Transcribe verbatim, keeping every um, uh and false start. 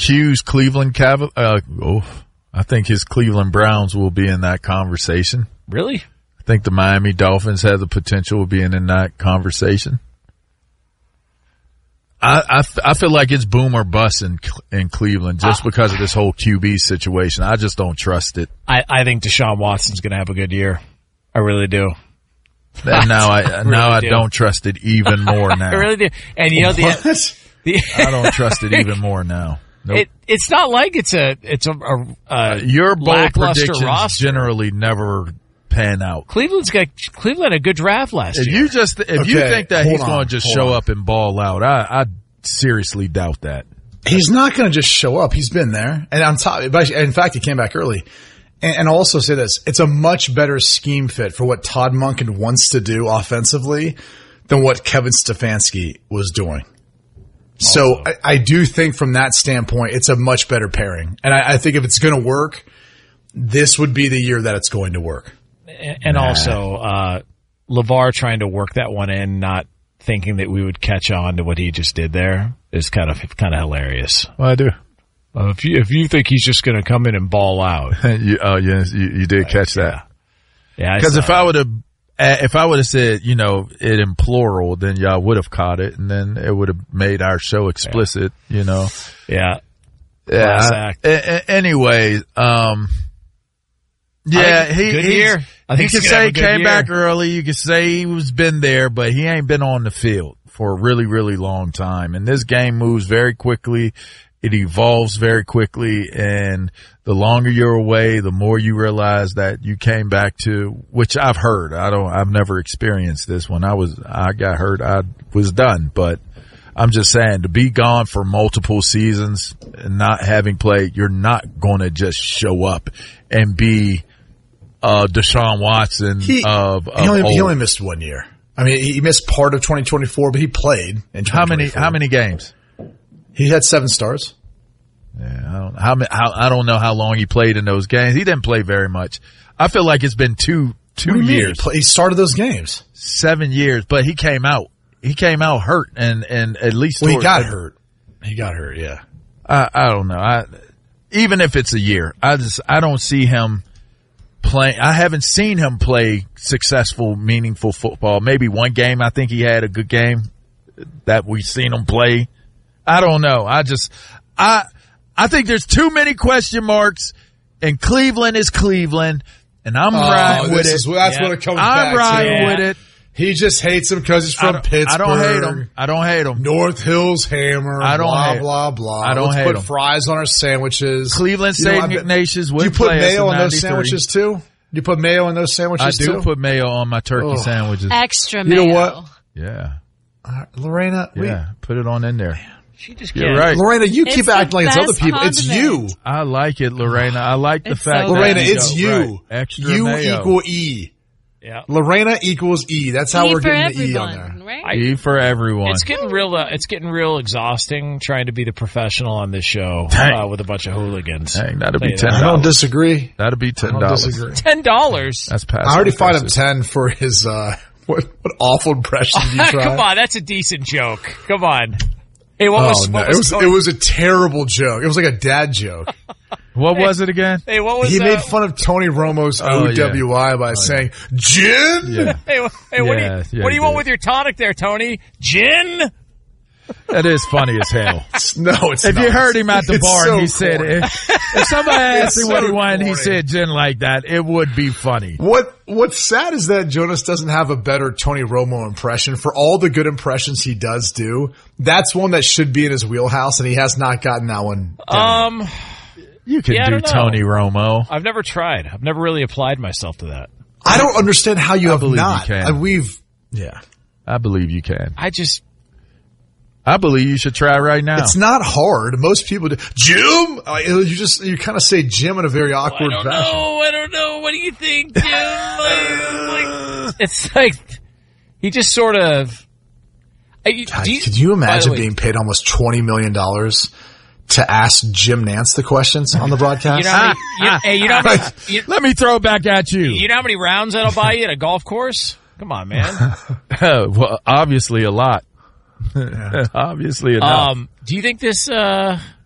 Q's Cleveland Caval- uh, oh, I think his Cleveland Browns will be in that conversation. Really? I think the Miami Dolphins have the potential of being in that conversation. I, I, I feel like it's boom or bust in, in Cleveland just uh, because of this whole Q B situation. I just don't trust it. I, I think Deshaun Watson's going to have a good year. I really do. And now I, I really now I do. don't trust it even more now. I really do. And you know, the, the I don't trust it even more now. Nope. It, it's not like it's a, it's a, a, a uh, your bold predictions roster. generally never pan out. Cleveland's got Cleveland had a good draft last if year. You just, if okay, you think that he's on, going to just show on. up and ball out, I, I seriously doubt that. He's not going to just show up. He's been there. And on top, in fact, he came back early. And, and I'll also say this. It's a much better scheme fit for what Todd Monken wants to do offensively than what Kevin Stefanski was doing. So I, I do think from that standpoint, it's a much better pairing. And I, I think if it's going to work, this would be the year that it's going to work. And nah. also, uh, LeVar trying to work that one in, not thinking that we would catch on to what he just did there is kind of kind of hilarious. Well, I do. Uh, if you if you think he's just going to come in and ball out, you, oh yes, you, you did catch that. Yeah, because if I would have if I would have said you know it in plural, then y'all would have caught it, and then it would have made our show explicit. Yeah. You know. Yeah. Yeah. I, a, anyway, um. Yeah, he good year. I think you can say he came year. back early. You can say he was been there, but he ain't been on the field for a really, really long time. And this game moves very quickly. It evolves very quickly. And the longer you're away, the more you realize that you came back to, which I've heard. I don't, I've never experienced this. When I was, I got hurt, I was done. But I'm just saying, to be gone for multiple seasons and not having played, you're not going to just show up and be Uh, Deshaun Watson he, of, of he, only, old. he only missed one year. I mean, he missed part of twenty twenty-four, but he played in how many? How many games? He had seven starts. Yeah, I don't. How, how I don't know how long he played in those games. He didn't play very much. I feel like it's been two two what do you years. Mean? He, play, he started those games. Seven years, but he came out. He came out hurt, and and at least well, toward, he got hurt. He got hurt. Yeah. I I don't know. I even if it's a year, I just I don't see him. Playing, I haven't seen him play successful, meaningful football. Maybe one game I think he had a good game that we've seen him play. I don't know. I just, I, I think there's too many question marks, and Cleveland is Cleveland, and I'm oh, riding with is, it. That's yeah. what it comes I'm back to. I'm riding yeah. with it. He just hates him because he's from I Pittsburgh. I don't hate him. I don't hate him. North Hills Hammer. I don't blah, hate blah, blah. I don't Let's hate put him. fries on our sandwiches. Cleveland Saint Ignatius would You put play mayo us in on those ninety-three. sandwiches too? You put mayo on those sandwiches I do too? put mayo on my turkey oh. sandwiches. Extra you mayo. know what? Yeah. Uh, Lorena. Yeah. We, put it on in there. She just You're can't. right. Lorena, you It's keep the acting like it's other best people. It's you. condiment. I like it, Lorena. I like the It's fact so that Lorena, good. it's you you. Right. Extra U mayo. equal E. Yeah. Lorena equals E. That's how E we're for getting the E everyone, on there. right? E for everyone. It's getting real. Uh, it's getting real exhausting trying to be the professional on this show Dang. uh, with a bunch of hooligans. Dang, that'd be Tell you ten that. I dollars. don't disagree. That'd be I ten don't dollars. disagree. Ten dollars. That's past. I already fined him prices. ten for his, uh, what, what awful impression you tried. Come on, that's a decent joke. Come on. Hey, what Oh, was no. what It was, was, Tony, it was a terrible joke. It was like a dad joke. What was it again? Hey, what was He uh, made fun of Tony Romo's Oh, O W I by saying, Gin? Yeah, Hey, wh- hey, what do you Yeah, yeah, what do you he want did. with your tonic there, Tony? Gin? that is funny as hell. No, it's If not. you heard him at the It's bar so and he said, corny. if, if somebody asked It's him what so he wanted and he corny. said gin like that, it would be funny. What What's sad is that Jonas doesn't have a better Tony Romo impression. For all the good impressions he does do, that's one that should be in his wheelhouse, and he has not gotten that one down. Um, You can Yeah, I do don't know. Tony Romo. I've never tried. I've never really applied myself to that. I don't understand how you I have believe you not. can. Uh, We've, yeah. I believe you can. I just I believe you should try right now. It's not hard. Most people do. Jim? Uh, you just, you kind of say Jim in a very awkward I don't fashion. know. I don't know. What do you think, Jim? like, it's like he just sort of. I, God, do you, could you by the imagine way, being paid almost twenty million dollars to ask Jim Nance the questions on the broadcast? You know, how many, you, hey, you know, how many, you, Let me throw it back at you. you know how many rounds that'll buy you at a golf course? Come on, man. Well, obviously a lot. Obviously enough. Um, do you think this? Uh,